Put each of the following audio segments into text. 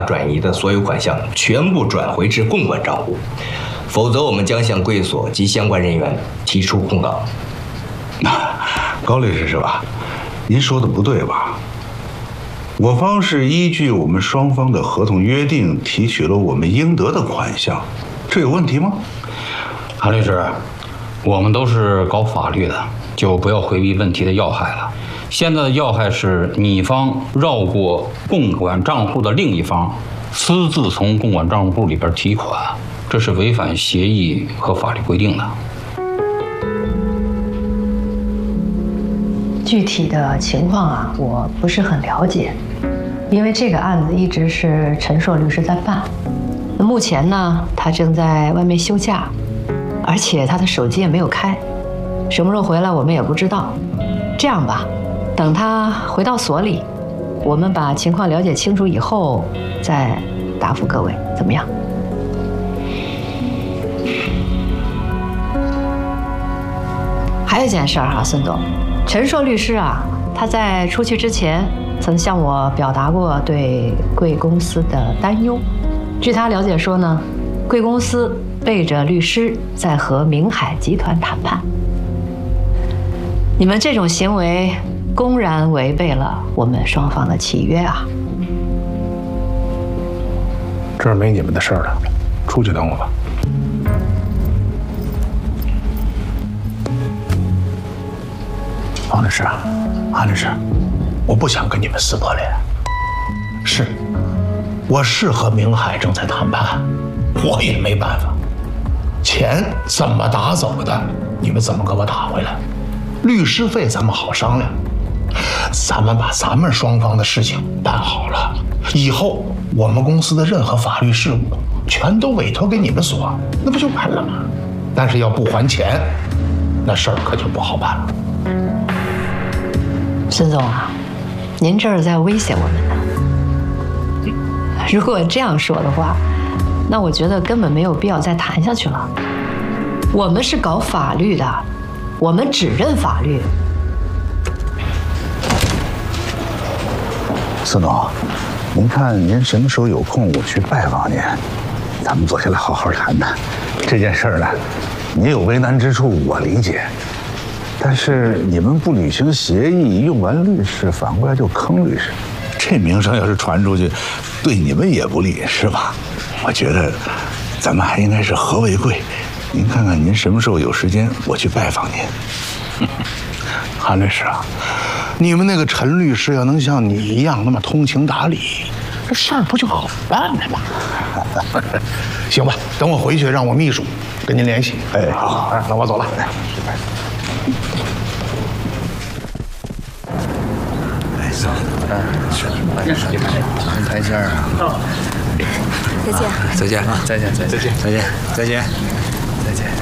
转移的所有款项全部转回至共管账户，否则我们将向贵所及相关人员提出控告。 高律师是吧？您说的不对吧？我方是依据我们双方的合同约定提取了我们应得的款项，这有问题吗？ 韩律师，我们都是搞法律的，就不要回避问题的要害了。现在的要害是你方绕过共管账户的另一方，私自从共管账户里边提款，这是违反协议和法律规定的。 具体的情况啊，我不是很了解，因为这个案子一直是陈硕律师在办。目前呢，他正在外面休假，而且他的手机也没有开，什么时候回来我们也不知道。这样吧，等他回到所里，我们把情况了解清楚以后再答复各位，怎么样？还有一件事儿哈，孙总，陈硕律师啊，他在出去之前曾向我表达过对贵公司的担忧。据他了解说呢，贵公司背着律师在和明海集团谈判。你们这种行为公然违背了我们双方的契约啊！ 这儿没你们的事儿了，出去等我吧。王律师，韩律师，我不想跟你们撕破脸。是，我是和明海正在谈判，我也没办法。钱怎么打走的，你们怎么给我打回来？律师费咱们好商量，咱们把咱们双方的事情办好了，以后我们公司的任何法律事务全都委托给你们所，那不就完了吗？但是要不还钱，那事儿可就不好办了。 孙总啊，您这是在威胁我们呢。如果这样说的话，那我觉得根本没有必要再谈下去了。我们是搞法律的，我们只认法律。 孙总，您看您什么时候有空，我去拜访您，咱们坐下来好好谈谈这件事儿呢。你有为难之处，我理解。但是你们不履行协议，用完律师，反过来就坑律师，这名声要是传出去，对你们也不利，是吧？我觉得咱们还应该是和为贵。您看看您什么时候有时间，我去拜访您。 韩律师啊，你们那个陈律师要能像你一样那么通情达理，这事儿不就好办了吗？行吧，等我回去让我秘书跟您联系。 哎，好， 那我走了。 台阶儿啊！再见！再见！再见！再见！再见！再见！再见！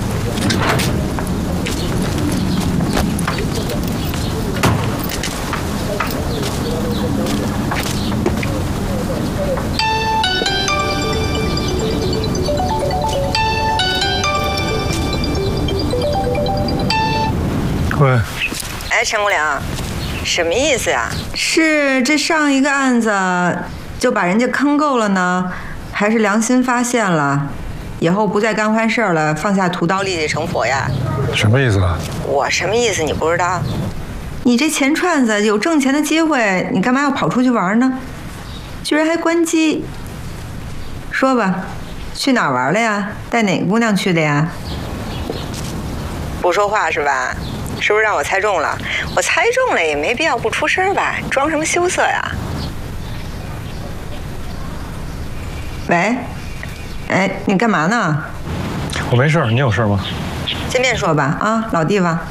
喂， 哎，陈国良，什么意思呀？是这上一个案子就把人家坑够了呢，还是良心发现了，以后不再干坏事了，放下屠刀立地成佛呀？ 什么意思啊？ 我什么意思你不知道？你这钱串子有挣钱的机会，你干嘛要跑出去玩呢？居然还关机！说吧，去哪儿玩了呀？带哪个姑娘去的呀？不说话是吧？是不是让我猜中了？我猜中了也没必要不出声吧，装什么羞涩呀？喂，哎，你干嘛呢？ 我没事，你有事吗？ 见面说吧，啊，老地方。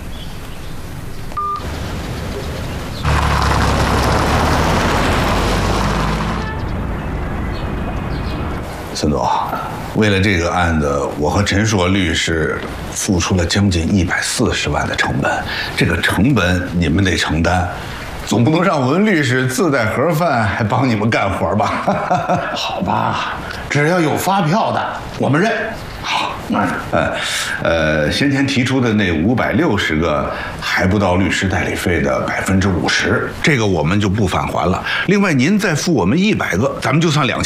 孙总，为了这个案子，我和陈硕律师付出了将近140万的成本，这个成本你们得承担，总不能让文律师自带盒饭还帮你们干活吧？ 好吧，只要有发票的，我们认。好， 先前提出的那560个还不到律师代理费的50%，这个我们就不返还了。另外，您再付我们100个，咱们就算2000。